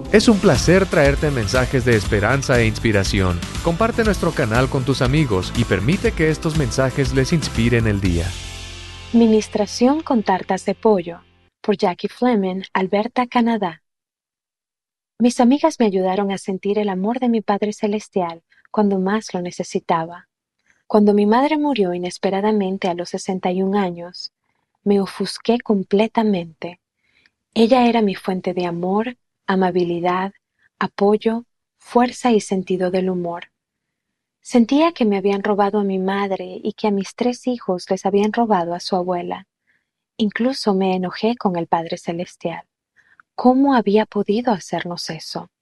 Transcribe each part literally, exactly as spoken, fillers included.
Es un placer traerte mensajes de esperanza e inspiración. Comparte nuestro canal con tus amigos y permite que estos mensajes les inspiren el día. Ministración con tartas de pollo, por Jackie Fleming, Alberta, Canadá. Mis amigas me ayudaron a sentir el amor de mi Padre Celestial cuando más lo necesitaba. Cuando mi madre murió inesperadamente a los sesenta y un años, me ofusqué completamente. Ella era mi fuente de amor, amabilidad, apoyo, fuerza y sentido del humor. Sentía que me habían robado a mi madre y que a mis tres hijos les habían robado a su abuela. Incluso me enojé con el Padre Celestial. ¿Cómo había podido hacernos eso?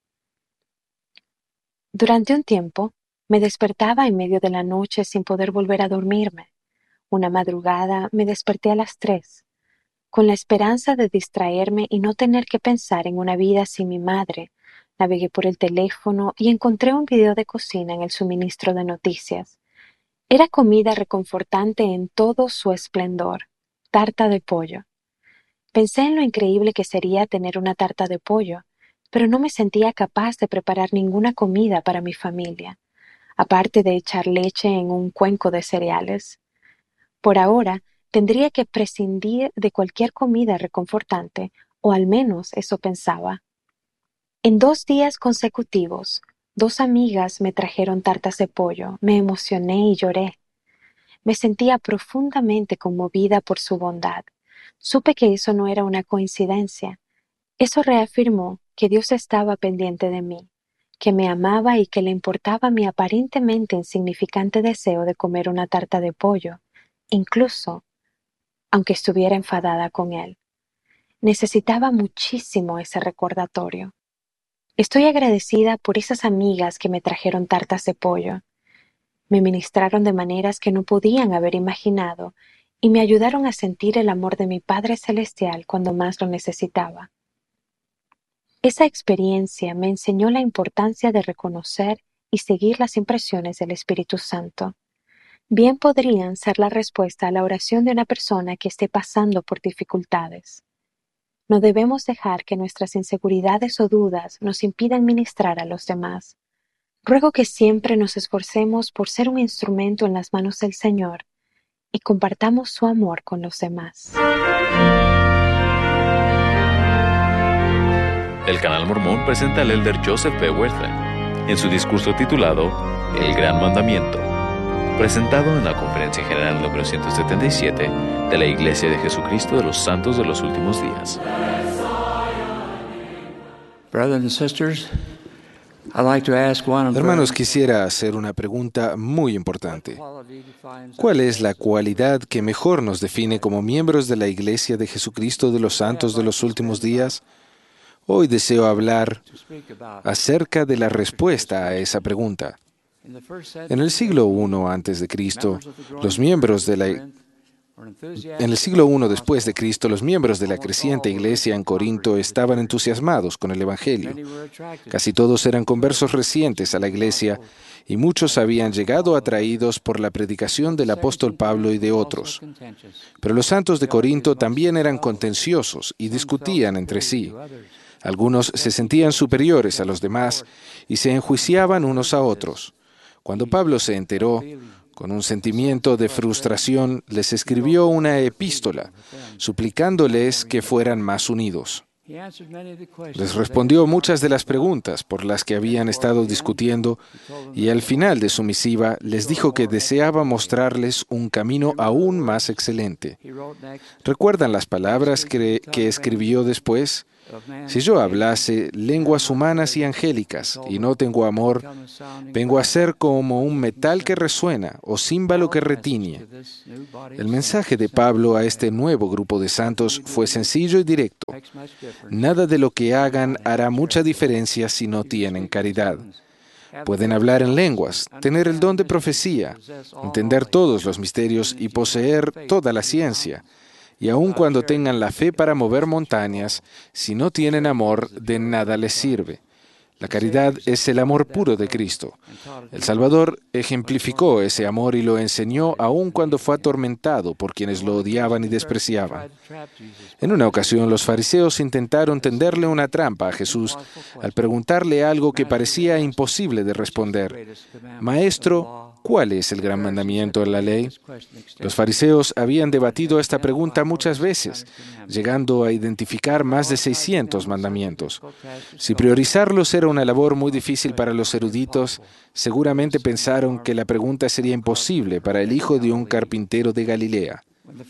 Durante un tiempo, me despertaba en medio de la noche sin poder volver a dormirme. Una madrugada me desperté a las tres. Con la esperanza de distraerme y no tener que pensar en una vida sin mi madre, navegué por el teléfono y encontré un video de cocina en el suministro de noticias. Era comida reconfortante en todo su esplendor, tarta de pollo. Pensé en lo increíble que sería tener una tarta de pollo, pero no me sentía capaz de preparar ninguna comida para mi familia, aparte de echar leche en un cuenco de cereales. Por ahora, tendría que prescindir de cualquier comida reconfortante, o al menos eso pensaba. En dos días consecutivos, dos amigas me trajeron tartas de pollo. Me emocioné y lloré. Me sentía profundamente conmovida por su bondad. Supe que eso no era una coincidencia. Eso reafirmó que Dios estaba pendiente de mí, que me amaba y que le importaba mi aparentemente insignificante deseo de comer una tarta de pollo, incluso aunque estuviera enfadada con él. Necesitaba muchísimo ese recordatorio. Estoy agradecida por esas amigas que me trajeron tartas de pollo. Me ministraron de maneras que no podían haber imaginado y me ayudaron a sentir el amor de mi Padre Celestial cuando más lo necesitaba. Esa experiencia me enseñó la importancia de reconocer y seguir las impresiones del Espíritu Santo. Bien podrían ser la respuesta a la oración de una persona que esté pasando por dificultades. No debemos dejar que nuestras inseguridades o dudas nos impidan ministrar a los demás. Ruego que siempre nos esforcemos por ser un instrumento en las manos del Señor y compartamos su amor con los demás. El Canal Mormón presenta al elder Joseph B. Wertheim en su discurso titulado El Gran Mandamiento, presentado en la Conferencia General número ciento setenta y siete de la Iglesia de Jesucristo de los Santos de los Últimos Días. Brothers and sisters, I'd like to ask one of Hermanos, quisiera hacer una pregunta muy importante. ¿Cuál es la cualidad que mejor nos define como miembros de la Iglesia de Jesucristo de los Santos de los Últimos Días? Hoy deseo hablar acerca de la respuesta a esa pregunta. En el siglo primero antes de Cristo, los miembros de la En el siglo primero después de Cristo, los miembros de la creciente iglesia en Corinto estaban entusiasmados con el Evangelio. Casi todos eran conversos recientes a la iglesia y muchos habían llegado atraídos por la predicación del apóstol Pablo y de otros. Pero los santos de Corinto también eran contenciosos y discutían entre sí. Algunos se sentían superiores a los demás y se enjuiciaban unos a otros. Cuando Pablo se enteró, con un sentimiento de frustración, les escribió una epístola, suplicándoles que fueran más unidos. Les respondió muchas de las preguntas por las que habían estado discutiendo y al final de su misiva les dijo que deseaba mostrarles un camino aún más excelente. ¿Recuerdan las palabras que, que escribió después? Si yo hablase lenguas humanas y angélicas y no tengo amor, vengo a ser como un metal que resuena o címbalo que retiñe. El mensaje de Pablo a este nuevo grupo de santos fue sencillo y directo. Nada de lo que hagan hará mucha diferencia si no tienen caridad. Pueden hablar en lenguas, tener el don de profecía, entender todos los misterios y poseer toda la ciencia. Y aun cuando tengan la fe para mover montañas, si no tienen amor, de nada les sirve. La caridad es el amor puro de Cristo. El Salvador ejemplificó ese amor y lo enseñó aun cuando fue atormentado por quienes lo odiaban y despreciaban. En una ocasión, los fariseos intentaron tenderle una trampa a Jesús al preguntarle algo que parecía imposible de responder. Maestro, ¿cuál es el gran mandamiento en la ley? Los fariseos habían debatido esta pregunta muchas veces, llegando a identificar más de seiscientos mandamientos. Si priorizarlos era una labor muy difícil para los eruditos, seguramente pensaron que la pregunta sería imposible para el hijo de un carpintero de Galilea.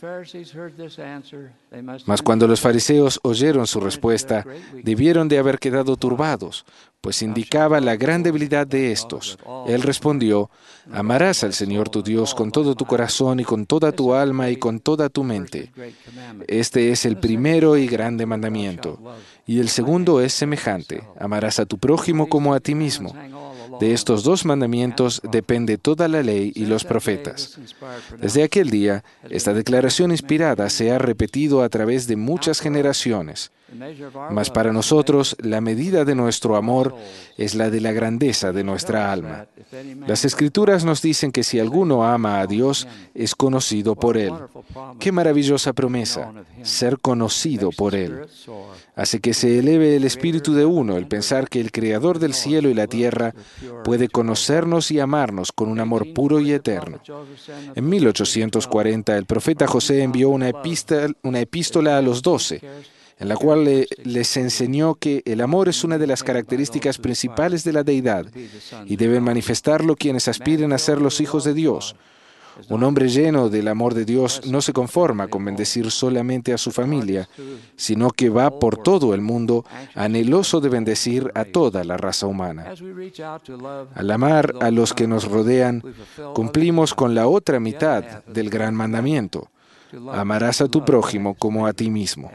Mas cuando los fariseos oyeron su respuesta, debieron de haber quedado turbados, pues indicaba la gran debilidad de estos. Él respondió: amarás al Señor tu Dios con todo tu corazón y con toda tu alma y con toda tu mente. Este es el primero y grande mandamiento. Y el segundo es semejante: amarás a tu prójimo como a ti mismo. De estos dos mandamientos depende toda la ley y los profetas. Desde aquel día, esta declaración inspirada se ha repetido a través de muchas generaciones. Mas para nosotros, la medida de nuestro amor es la de la grandeza de nuestra alma. Las Escrituras nos dicen que si alguno ama a Dios, es conocido por Él. ¡Qué maravillosa promesa! Ser conocido por Él. Hace que se eleve el espíritu de uno el pensar que el Creador del cielo y la tierra puede conocernos y amarnos con un amor puro y eterno. En mil ochocientos cuarenta, el profeta José envió una epístola, una epístola a los doce, en la cual le, les enseñó que el amor es una de las características principales de la deidad y deben manifestarlo quienes aspiren a ser los hijos de Dios. Un hombre lleno del amor de Dios no se conforma con bendecir solamente a su familia, sino que va por todo el mundo anheloso de bendecir a toda la raza humana. Al amar a los que nos rodean, cumplimos con la otra mitad del gran mandamiento: amarás a tu prójimo como a ti mismo.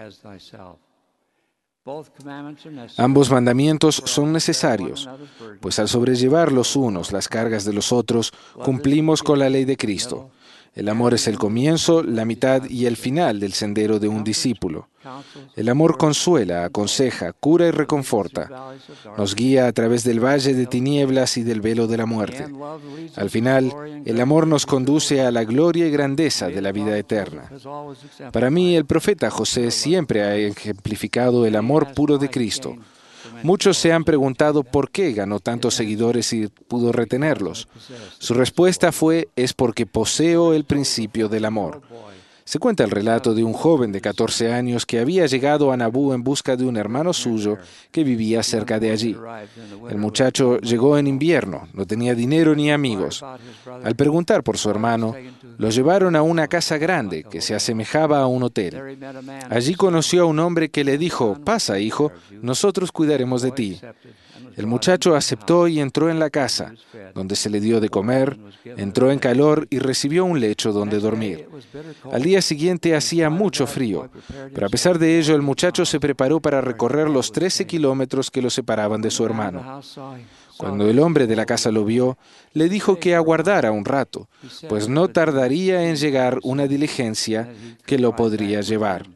Ambos mandamientos son necesarios, pues al sobrellevar los unos las cargas de los otros, cumplimos con la ley de Cristo. El amor es el comienzo, la mitad y el final del sendero de un discípulo. El amor consuela, aconseja, cura y reconforta. Nos guía a través del valle de tinieblas y del velo de la muerte. Al final, el amor nos conduce a la gloria y grandeza de la vida eterna. Para mí, el profeta José siempre ha ejemplificado el amor puro de Cristo. Muchos se han preguntado por qué ganó tantos seguidores y pudo retenerlos. Su respuesta fue: es porque poseo el principio del amor. Se cuenta el relato de un joven de catorce años que había llegado a Nabú en busca de un hermano suyo que vivía cerca de allí. El muchacho llegó en invierno, no tenía dinero ni amigos. Al preguntar por su hermano, lo llevaron a una casa grande que se asemejaba a un hotel. Allí conoció a un hombre que le dijo: pasa, hijo, nosotros cuidaremos de ti. El muchacho aceptó y entró en la casa, donde se le dio de comer, entró en calor y recibió un lecho donde dormir. Al día siguiente hacía mucho frío, pero a pesar de ello el muchacho se preparó para recorrer los trece kilómetros que lo separaban de su hermano. Cuando el hombre de la casa lo vio, le dijo que aguardara un rato, pues no tardaría en llegar una diligencia que lo podría llevar.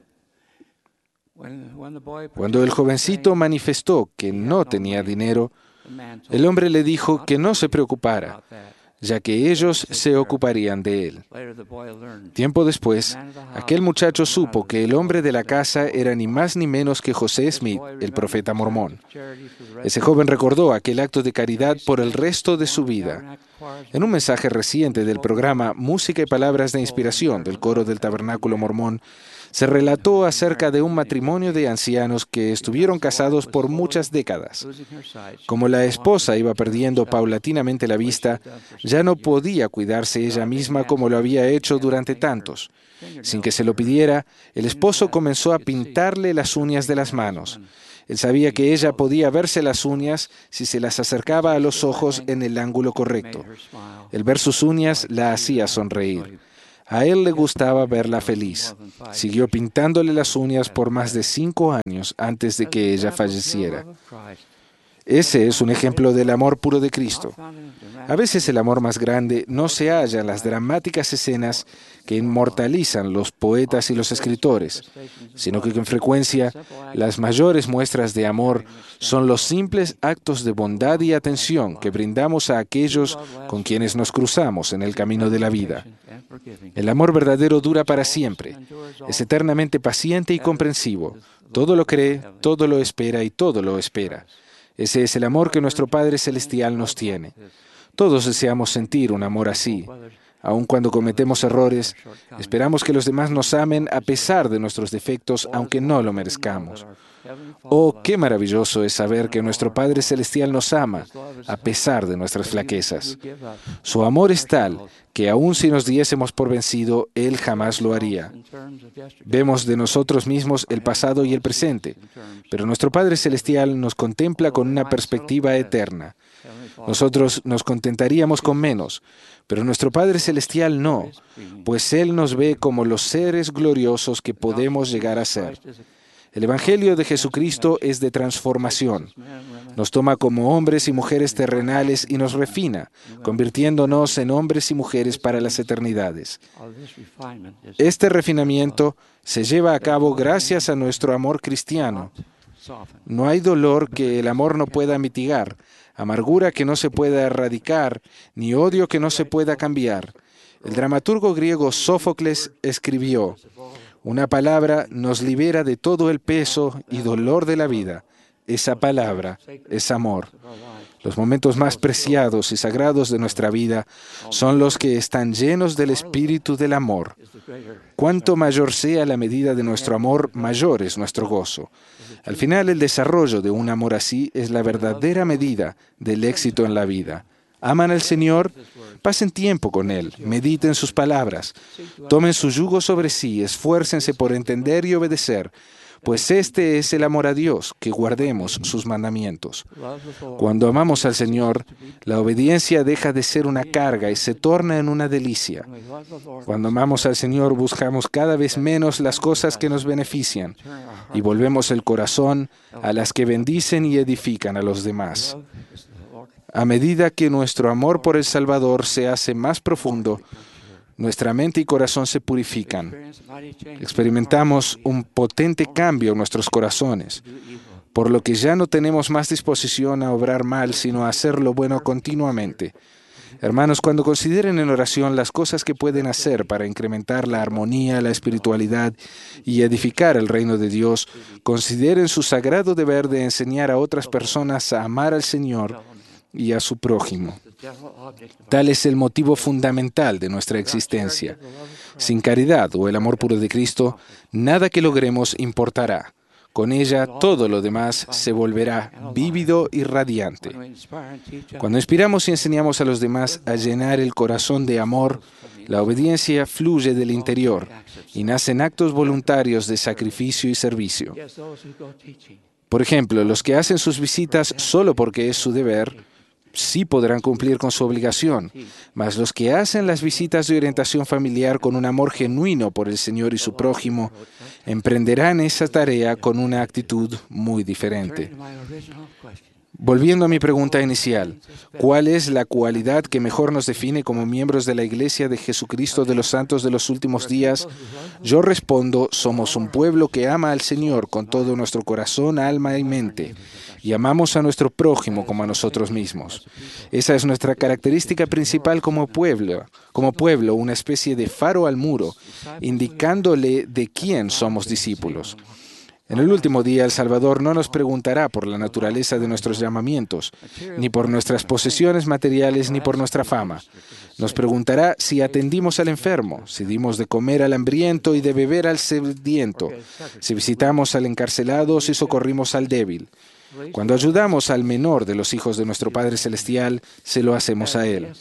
Cuando el jovencito manifestó que no tenía dinero, el hombre le dijo que no se preocupara, ya que ellos se ocuparían de él. Tiempo después, aquel muchacho supo que el hombre de la casa era ni más ni menos que José Smith, el profeta mormón. Ese joven recordó aquel acto de caridad por el resto de su vida. En un mensaje reciente del programa Música y Palabras de Inspiración del Coro del Tabernáculo Mormón, se relató acerca de un matrimonio de ancianos que estuvieron casados por muchas décadas. Como la esposa iba perdiendo paulatinamente la vista, ya no podía cuidarse ella misma como lo había hecho durante tantos. Sin que se lo pidiera, el esposo comenzó a pintarle las uñas de las manos. Él sabía que ella podía verse las uñas si se las acercaba a los ojos en el ángulo correcto. El ver sus uñas la hacía sonreír. A él le gustaba verla feliz. Siguió pintándole las uñas por más de cinco años antes de que ella falleciera. Ese es un ejemplo del amor puro de Cristo. A veces el amor más grande no se halla en las dramáticas escenas que inmortalizan los poetas y los escritores, sino que con frecuencia las mayores muestras de amor son los simples actos de bondad y atención que brindamos a aquellos con quienes nos cruzamos en el camino de la vida. El amor verdadero dura para siempre, es eternamente paciente y comprensivo, todo lo cree, todo lo espera y todo lo espera. Ese es el amor que nuestro Padre Celestial nos tiene. Todos deseamos sentir un amor así. Aun cuando cometemos errores, esperamos que los demás nos amen a pesar de nuestros defectos, aunque no lo merezcamos. Oh, qué maravilloso es saber que nuestro Padre Celestial nos ama a pesar de nuestras flaquezas. Su amor es tal que aun si nos diésemos por vencido, Él jamás lo haría. Vemos de nosotros mismos el pasado y el presente, pero nuestro Padre Celestial nos contempla con una perspectiva eterna. Nosotros nos contentaríamos con menos, pero nuestro Padre Celestial no, pues Él nos ve como los seres gloriosos que podemos llegar a ser. El Evangelio de Jesucristo es de transformación. Nos toma como hombres y mujeres terrenales y nos refina, convirtiéndonos en hombres y mujeres para las eternidades. Este refinamiento se lleva a cabo gracias a nuestro amor cristiano. No hay dolor que el amor no pueda mitigar, amargura que no se pueda erradicar, ni odio que no se pueda cambiar. El dramaturgo griego Sófocles escribió: una palabra nos libera de todo el peso y dolor de la vida. Esa palabra es amor. Los momentos más preciados y sagrados de nuestra vida son los que están llenos del espíritu del amor. Cuanto mayor sea la medida de nuestro amor, mayor es nuestro gozo. Al final, el desarrollo de un amor así es la verdadera medida del éxito en la vida. ¿Aman al Señor? Pasen tiempo con Él, mediten sus palabras, tomen su yugo sobre sí, esfuércense por entender y obedecer, pues este es el amor a Dios, que guardemos sus mandamientos. Cuando amamos al Señor, la obediencia deja de ser una carga y se torna en una delicia. Cuando amamos al Señor, buscamos cada vez menos las cosas que nos benefician y volvemos el corazón a las que bendicen y edifican a los demás. A medida que nuestro amor por el Salvador se hace más profundo, nuestra mente y corazón se purifican. Experimentamos un potente cambio en nuestros corazones, por lo que ya no tenemos más disposición a obrar mal, sino a hacer lo bueno continuamente. Hermanos, cuando consideren en oración las cosas que pueden hacer para incrementar la armonía, la espiritualidad y edificar el reino de Dios, consideren su sagrado deber de enseñar a otras personas a amar al Señor y a su prójimo. Tal es el motivo fundamental de nuestra existencia. Sin caridad o el amor puro de Cristo, nada que logremos importará. Con ella, todo lo demás se volverá vívido y radiante. Cuando inspiramos y enseñamos a los demás a llenar el corazón de amor, la obediencia fluye del interior y nacen actos voluntarios de sacrificio y servicio. Por ejemplo, los que hacen sus visitas solo porque es su deber, sí podrán cumplir con su obligación, mas los que hacen las visitas de orientación familiar con un amor genuino por el Señor y su prójimo, emprenderán esa tarea con una actitud muy diferente. Volviendo a mi pregunta inicial, ¿cuál es la cualidad que mejor nos define como miembros de la Iglesia de Jesucristo de los Santos de los Últimos Días? Yo respondo, somos un pueblo que ama al Señor con todo nuestro corazón, alma y mente, y amamos a nuestro prójimo como a nosotros mismos. Esa es nuestra característica principal como pueblo, como pueblo, una especie de faro al muro, indicándole de quién somos discípulos. En el último día, el Salvador no nos preguntará por la naturaleza de nuestros llamamientos, ni por nuestras posesiones materiales, ni por nuestra fama. Nos preguntará si atendimos al enfermo, si dimos de comer al hambriento y de beber al sediento, si visitamos al encarcelado, si socorrimos al débil. Cuando ayudamos al menor de los hijos de nuestro Padre Celestial, se lo hacemos a Él.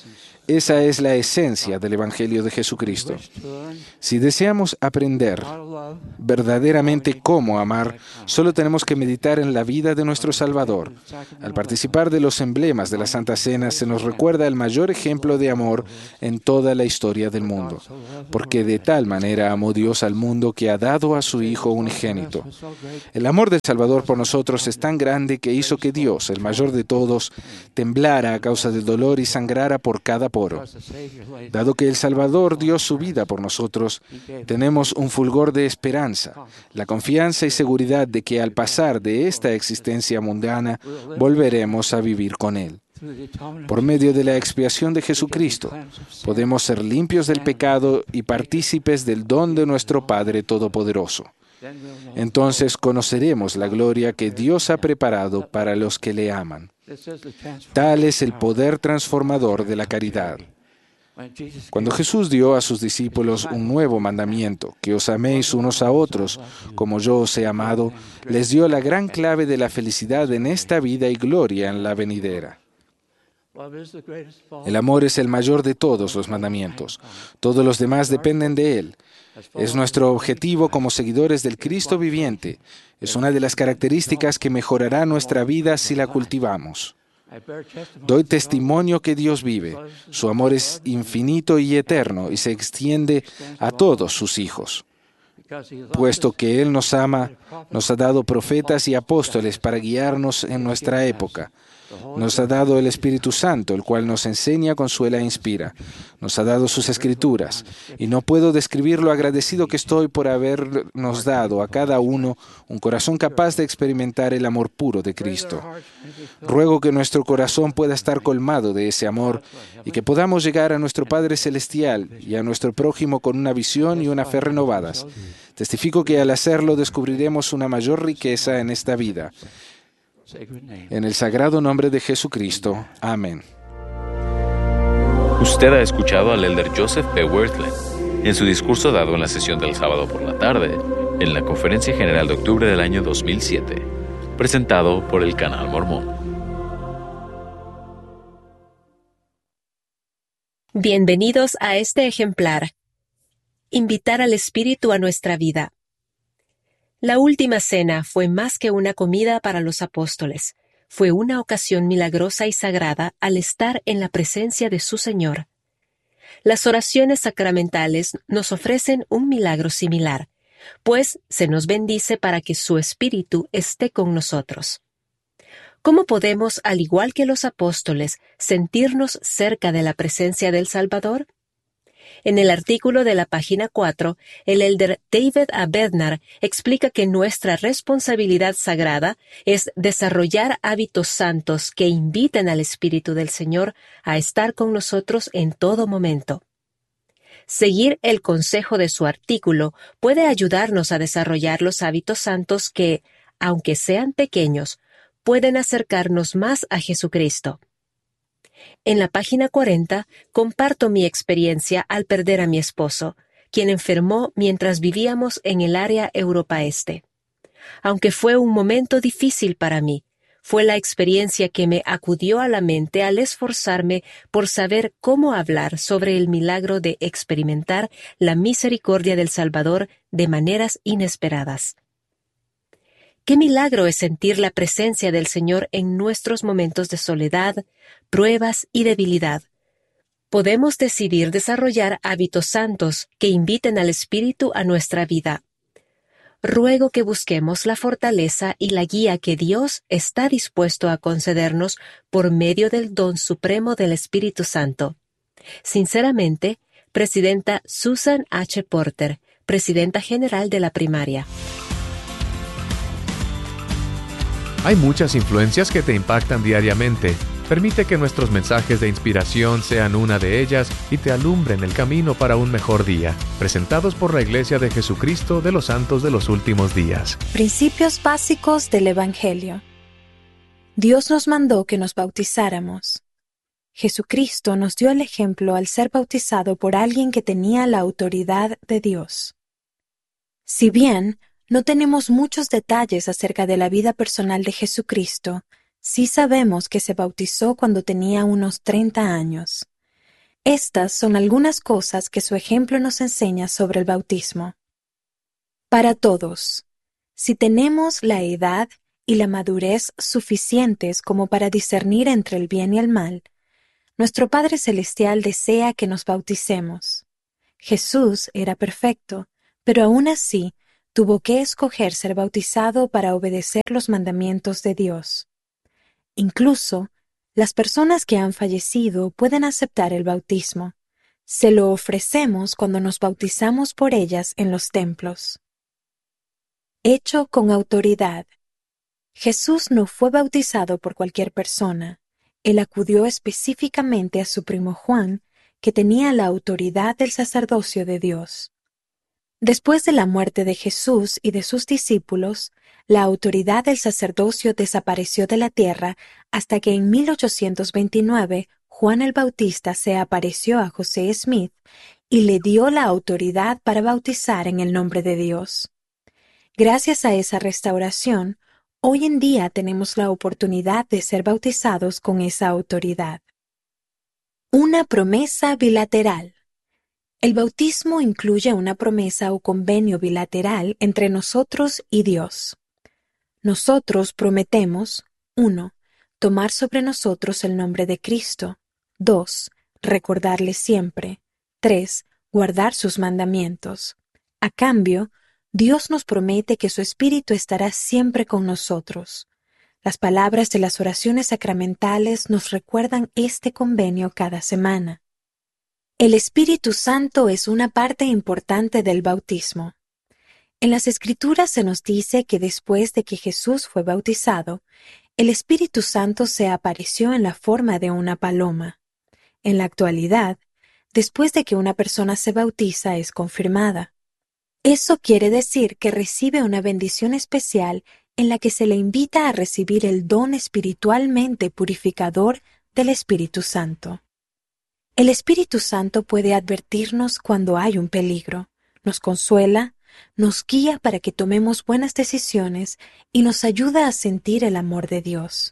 Esa es la esencia del Evangelio de Jesucristo. Si deseamos aprender verdaderamente cómo amar, solo tenemos que meditar en la vida de nuestro Salvador. Al participar de los emblemas de la Santa Cena, se nos recuerda el mayor ejemplo de amor en toda la historia del mundo, porque de tal manera amó Dios al mundo que ha dado a su Hijo unigénito. El amor del Salvador por nosotros es tan grande que hizo que Dios, el mayor de todos, temblara a causa del dolor y sangrara por cada poro. Dado que el Salvador dio su vida por nosotros, tenemos un fulgor de esperanza, la confianza y seguridad de que al pasar de esta existencia mundana, volveremos a vivir con Él. Por medio de la expiación de Jesucristo, podemos ser limpios del pecado y partícipes del don de nuestro Padre Todopoderoso. Entonces conoceremos la gloria que Dios ha preparado para los que le aman. Tal es el poder transformador de la caridad. Cuando Jesús dio a sus discípulos un nuevo mandamiento, que os améis unos a otros como yo os he amado, les dio la gran clave de la felicidad en esta vida y gloria en la venidera. El amor es el mayor de todos los mandamientos. Todos los demás dependen de él. Es nuestro objetivo como seguidores del Cristo viviente. Es una de las características que mejorará nuestra vida si la cultivamos. Doy testimonio que Dios vive. Su amor es infinito y eterno y se extiende a todos sus hijos. Puesto que Él nos ama, nos ha dado profetas y apóstoles para guiarnos en nuestra época. Nos ha dado el Espíritu Santo, el cual nos enseña, consuela e inspira. Nos ha dado sus Escrituras, y no puedo describir lo agradecido que estoy por habernos dado a cada uno un corazón capaz de experimentar el amor puro de Cristo. Ruego que nuestro corazón pueda estar colmado de ese amor y que podamos llegar a nuestro Padre Celestial y a nuestro prójimo con una visión y una fe renovadas. Testifico que al hacerlo descubriremos una mayor riqueza en esta vida. En el sagrado nombre de Jesucristo. Amén. Usted ha escuchado al elder Joseph P. Wirthlin en su discurso dado en la sesión del sábado por la tarde en la Conferencia General de octubre del año dos mil siete, presentado por el Canal Mormón. Bienvenidos a este ejemplar. Invitar al Espíritu a nuestra vida. La última cena fue más que una comida para los apóstoles. Fue una ocasión milagrosa y sagrada al estar en la presencia de su Señor. Las oraciones sacramentales nos ofrecen un milagro similar, pues se nos bendice para que su Espíritu esté con nosotros. ¿Cómo podemos, al igual que los apóstoles, sentirnos cerca de la presencia del Salvador? En el artículo de la página cuatro, el elder David A. Bednar explica que nuestra responsabilidad sagrada es desarrollar hábitos santos que inviten al Espíritu del Señor a estar con nosotros en todo momento. Seguir el consejo de su artículo puede ayudarnos a desarrollar los hábitos santos que, aunque sean pequeños, pueden acercarnos más a Jesucristo. En la página cuarenta comparto mi experiencia al perder a mi esposo, quien enfermó mientras vivíamos en el área Europa Este. Aunque fue un momento difícil para mí, fue la experiencia que me acudió a la mente al esforzarme por saber cómo hablar sobre el milagro de experimentar la misericordia del Salvador de maneras inesperadas. Qué milagro es sentir la presencia del Señor en nuestros momentos de soledad, pruebas y debilidad. Podemos decidir desarrollar hábitos santos que inviten al Espíritu a nuestra vida. Ruego que busquemos la fortaleza y la guía que Dios está dispuesto a concedernos por medio del don supremo del Espíritu Santo. Sinceramente, Presidenta Susan H. Porter, Presidenta General de la Primaria. Hay muchas influencias que te impactan diariamente. Permite que nuestros mensajes de inspiración sean una de ellas y te alumbren el camino para un mejor día. Presentados por la Iglesia de Jesucristo de los Santos de los Últimos Días. Principios básicos del Evangelio. Dios nos mandó que nos bautizáramos. Jesucristo nos dio el ejemplo al ser bautizado por alguien que tenía la autoridad de Dios. Si bien no tenemos muchos detalles acerca de la vida personal de Jesucristo, sí sabemos que se bautizó cuando tenía unos treinta años. Estas son algunas cosas que su ejemplo nos enseña sobre el bautismo. Para todos, si tenemos la edad y la madurez suficientes como para discernir entre el bien y el mal, nuestro Padre Celestial desea que nos bauticemos. Jesús era perfecto, pero aún así tuvo que escoger ser bautizado para obedecer los mandamientos de Dios. Incluso, las personas que han fallecido pueden aceptar el bautismo. Se lo ofrecemos cuando nos bautizamos por ellas en los templos. Hecho con autoridad. Jesús no fue bautizado por cualquier persona. Él acudió específicamente a su primo Juan, que tenía la autoridad del sacerdocio de Dios. Después de la muerte de Jesús y de sus discípulos, la autoridad del sacerdocio desapareció de la tierra hasta que en mil ochocientos veintinueve Juan el Bautista se apareció a José Smith y le dio la autoridad para bautizar en el nombre de Dios. Gracias a esa restauración, hoy en día tenemos la oportunidad de ser bautizados con esa autoridad. Una promesa bilateral. El bautismo incluye una promesa o convenio bilateral entre nosotros y Dios. Nosotros prometemos, uno. Tomar sobre nosotros el nombre de Cristo. dos. Recordarle siempre. tres. Guardar sus mandamientos. A cambio, Dios nos promete que su Espíritu estará siempre con nosotros. Las palabras de las oraciones sacramentales nos recuerdan este convenio cada semana. El Espíritu Santo es una parte importante del bautismo. En las Escrituras se nos dice que después de que Jesús fue bautizado, el Espíritu Santo se apareció en la forma de una paloma. En la actualidad, después de que una persona se bautiza, es confirmada. Eso quiere decir que recibe una bendición especial en la que se le invita a recibir el don espiritualmente purificador del Espíritu Santo. El Espíritu Santo puede advertirnos cuando hay un peligro, nos consuela, nos guía para que tomemos buenas decisiones y nos ayuda a sentir el amor de Dios.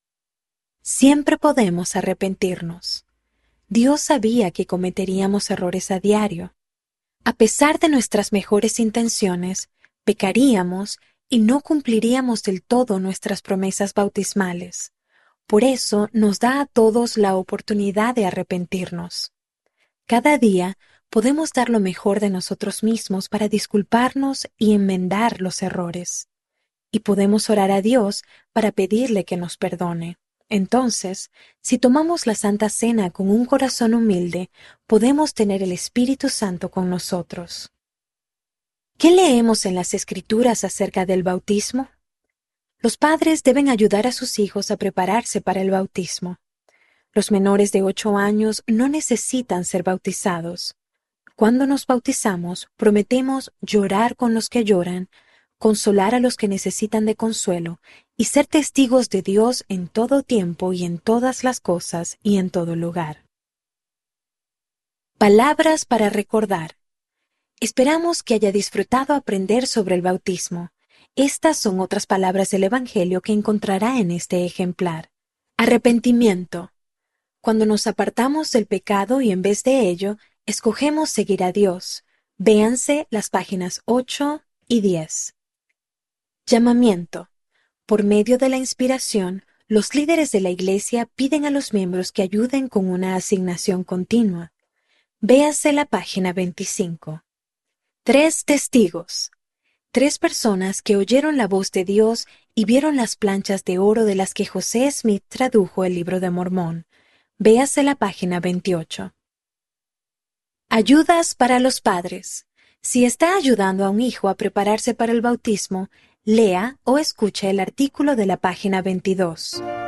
Siempre podemos arrepentirnos. Dios sabía que cometeríamos errores a diario. A pesar de nuestras mejores intenciones, pecaríamos y no cumpliríamos del todo nuestras promesas bautismales. Por eso nos da a todos la oportunidad de arrepentirnos. Cada día podemos dar lo mejor de nosotros mismos para disculparnos y enmendar los errores. Y podemos orar a Dios para pedirle que nos perdone. Entonces, si tomamos la Santa Cena con un corazón humilde, podemos tener el Espíritu Santo con nosotros. ¿Qué leemos en las Escrituras acerca del bautismo? Los padres deben ayudar a sus hijos a prepararse para el bautismo. Los menores de ocho años no necesitan ser bautizados. Cuando nos bautizamos, prometemos llorar con los que lloran, consolar a los que necesitan de consuelo y ser testigos de Dios en todo tiempo y en todas las cosas y en todo lugar. Palabras para recordar. Esperamos que haya disfrutado aprender sobre el bautismo. Estas son otras palabras del Evangelio que encontrará en este ejemplar. Arrepentimiento. Cuando nos apartamos del pecado y en vez de ello, escogemos seguir a Dios. Véanse las páginas ocho y diez. Llamamiento. Por medio de la inspiración, los líderes de la Iglesia piden a los miembros que ayuden con una asignación continua. Véase la página veinticinco. Tres testigos. Tres personas que oyeron la voz de Dios y vieron las planchas de oro de las que José Smith tradujo el Libro de Mormón. Véase la página veintiocho. Ayudas para los padres. Si está ayudando a un hijo a prepararse para el bautismo, lea o escuche el artículo de la página veintidós.